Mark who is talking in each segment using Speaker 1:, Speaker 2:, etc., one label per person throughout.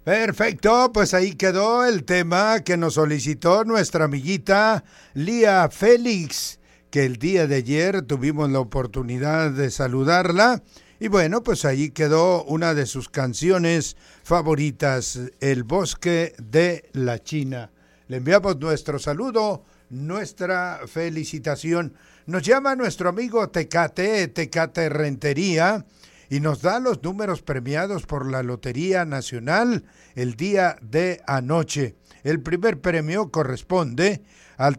Speaker 1: Perfecto, pues ahí quedó el tema que nos solicitó nuestra amiguita Lía Félix, que el día de ayer tuvimos la oportunidad de saludarla. Y bueno, pues ahí quedó una de sus canciones favoritas, El Bosque de la China. Le enviamos nuestro saludo, nuestra felicitación. Nos llama nuestro amigo Tecate Rentería, y nos da los números premiados por la Lotería Nacional el día de anoche. El primer premio corresponde al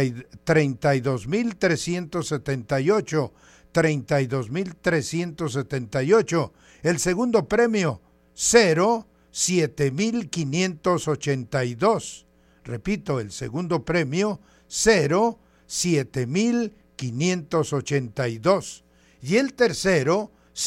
Speaker 1: 32.378. 32.378. El segundo premio, 7.582. Repito, el segundo premio, 7.582. Y el tercero,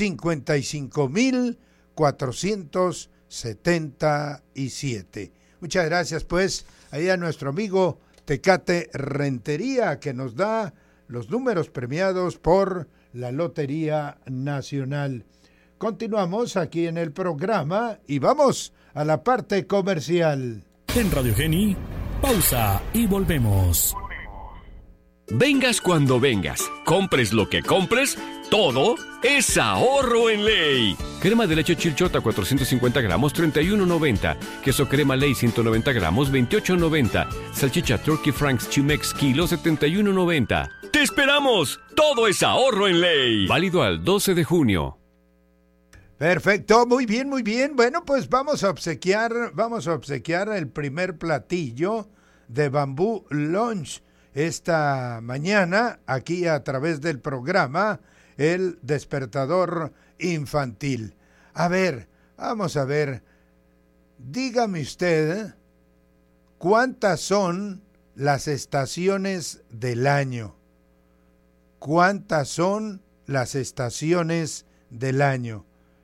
Speaker 1: 55.477. Muchas gracias, pues, ahí a nuestro amigo Tecate Rentería, que nos da los números premiados por la Lotería Nacional. Continuamos aquí en el programa y vamos a la parte comercial.
Speaker 2: En Radio Geni, pausa y volvemos.
Speaker 3: Vengas cuando vengas, compres lo que compres, todo es ahorro en Ley. Crema de leche Chilchota 450 gramos, $31.90. Queso crema Ley 190 gramos, $28.90. Salchicha Turkey Franks Chimex kilo, $71.90. ¡Te esperamos! Todo es ahorro en Ley. Válido al 12 de junio.
Speaker 1: Perfecto, muy bien, muy bien. Bueno, pues vamos a obsequiar el primer platillo de Bambú Lunch esta mañana, aquí a través del programa El Despertador Infantil. A ver, vamos a ver, dígame usted, ¿cuántas son las estaciones del año? ¿Cuántas son las estaciones del año?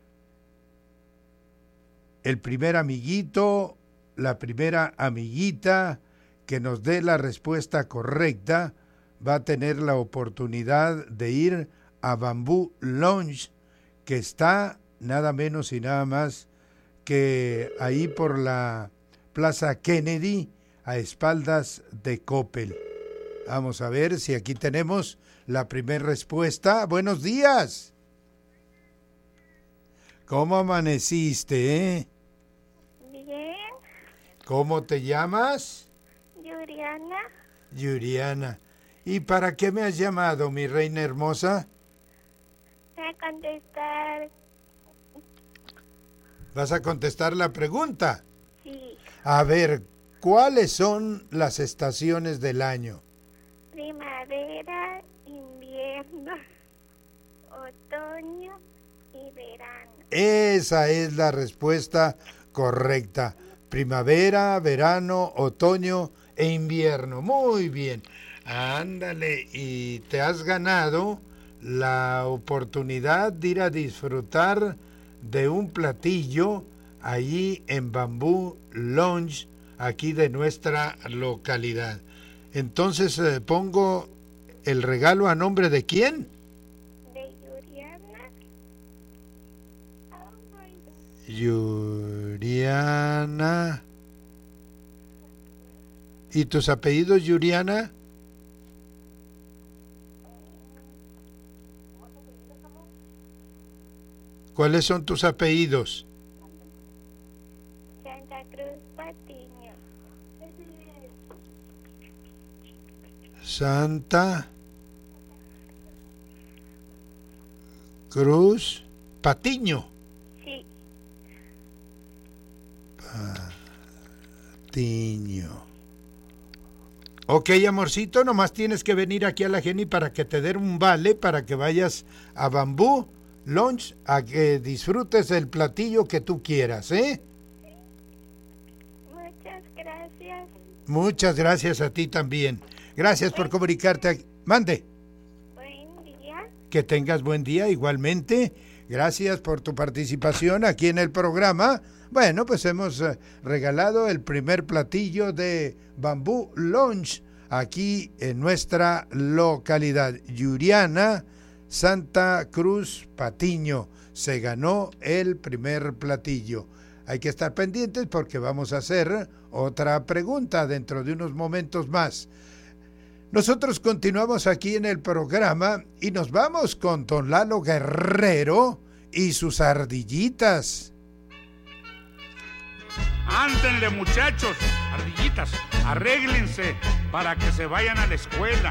Speaker 1: El primer amiguito, la primera amiguita que nos dé la respuesta correcta va a tener la oportunidad de ir a Bambú Lounge, que está nada menos y nada más que ahí por la Plaza Kennedy, a espaldas de Coppel. Vamos a ver si aquí tenemos la primera respuesta. Buenos días. ¿Cómo amaneciste,
Speaker 4: Bien.
Speaker 1: ¿Cómo te llamas?
Speaker 4: Yuriana.
Speaker 1: Yuriana. ¿Y para qué me has llamado, mi reina hermosa?
Speaker 4: A contestar.
Speaker 1: ¿Vas a contestar la pregunta?
Speaker 4: Sí.
Speaker 1: A ver, ¿cuáles son las estaciones del año?
Speaker 4: Primavera, invierno, otoño y verano.
Speaker 1: Esa es la respuesta correcta. Primavera, verano, otoño e invierno. Muy bien. Ándale, y te has ganado la oportunidad de ir a disfrutar de un platillo allí en Bambú Lounge, aquí de nuestra localidad. Entonces, pongo el regalo a nombre de ¿quién?
Speaker 4: De Yuriana.
Speaker 1: Yuriana. ¿Y tus apellidos, Yuriana? ¿Cuáles son tus apellidos?
Speaker 4: Santa Cruz Patiño.
Speaker 1: Santa Cruz Patiño.
Speaker 4: Sí.
Speaker 1: Patiño. Ok, amorcito, nomás tienes que venir aquí a la Geni para que te den un vale para que vayas a Bambú Lunch a que disfrutes el platillo que tú quieras, ¿eh?
Speaker 4: Muchas gracias.
Speaker 1: Muchas gracias a ti también. Gracias por comunicarte aquí. Mande.
Speaker 4: Buen día.
Speaker 1: Que tengas buen día igualmente. Gracias por tu participación aquí en el programa. Bueno, pues hemos regalado el primer platillo de Bambú Lunch aquí en nuestra localidad. Yuriana Santa Cruz Patiño se ganó el primer platillo. hay que estar pendientes porque vamos a hacer otra pregunta dentro de unos momentos más. Nosotros continuamos aquí en el programa y nos vamos con don Lalo Guerrero y sus ardillitas.
Speaker 5: Ándenle, muchachos, ardillitas, arréglense para que se vayan a la escuela.